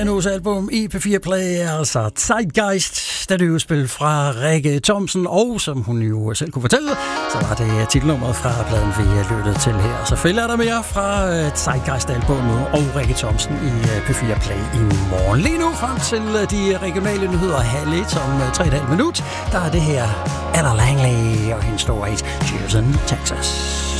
Endnu album i P4 Play, altså Zeitgeist, da det udspil fra Rikke Thomsen, og som hun jo selv kunne fortælle, så var det titelnummeret fra pladen, vi lyttede til her. Selvfølgelig er der mere fra Zeitgeist-albummet og Rikke Thomsen i P4 Play i morgen. Lige nu frem til de regionale nyheder halv et om 3,5 minut, der er det her Anna Langley og hendes store hit, Cheers in Texas.